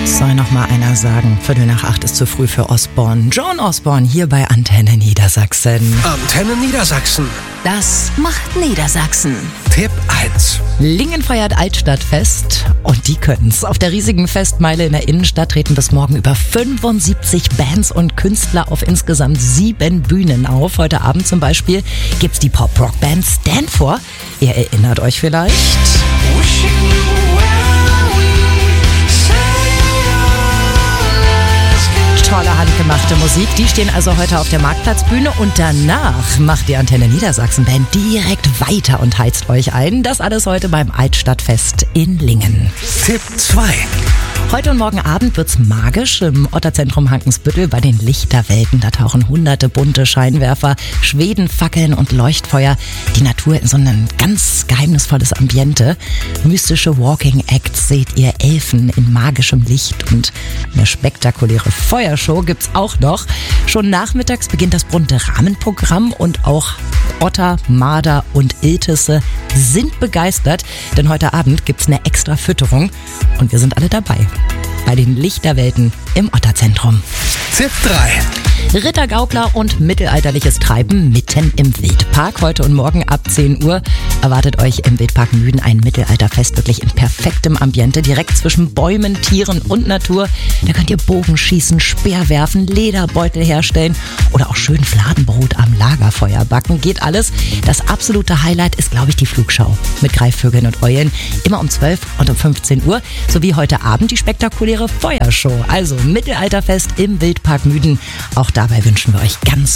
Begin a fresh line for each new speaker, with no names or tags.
Soll noch mal einer sagen, 7:45 ist zu früh für Osborne. Joan Osborne hier bei Antenne Niedersachsen.
Antenne Niedersachsen.
Das macht Niedersachsen.
Tipp 1.
Lingen feiert Altstadtfest und die können's. Auf der riesigen Festmeile in der Innenstadt treten bis morgen über 75 Bands und Künstler auf insgesamt 7 Bühnen auf. Heute Abend zum Beispiel gibt's die Pop-Rock-Band Stanford. Ihr erinnert euch vielleicht? Tolle handgemachte Musik. Die stehen also heute auf der Marktplatzbühne und danach macht die Antenne Niedersachsen Band direkt weiter und heizt euch ein. Das alles heute beim Altstadtfest in Lingen.
Tipp 2.
Heute und morgen Abend wird's magisch im Otterzentrum Hankensbüttel bei den Lichterwelten. Da tauchen hunderte bunte Scheinwerfer, Schwedenfackeln und Leuchtfeuer die Natur in so ein ganz geheimnisvolles Ambiente. Mystische Walking Acts seht ihr, Elfen in magischem Licht und eine spektakuläre Feuershow gibt's auch noch. Schon nachmittags beginnt das bunte Rahmenprogramm und auch Otter, Marder und Iltisse sind begeistert, denn heute Abend gibt's eine extra Fütterung und wir sind alle dabei. Bei den Lichterwelten im Otterzentrum.
Tipp 3.
Rittergaukler und mittelalterliches Treiben mitten im Wildpark. Heute und morgen ab 10 Uhr erwartet euch im Wildpark Müden ein Mittelalterfest wirklich in perfektem Ambiente, direkt zwischen Bäumen, Tieren und Natur. Da könnt ihr Bogen schießen, Speer werfen, Lederbeutel herstellen oder auch schön Fladenbrot am Lagerfeuer backen. Geht alles. Das absolute Highlight ist, glaube ich, die Flugschau mit Greifvögeln und Eulen. Immer um 12 und um 15 Uhr. Sowie heute Abend die spektakuläre Feuershow. Also Mittelalterfest im Wildpark Müden. Auch dabei wünschen wir euch ganz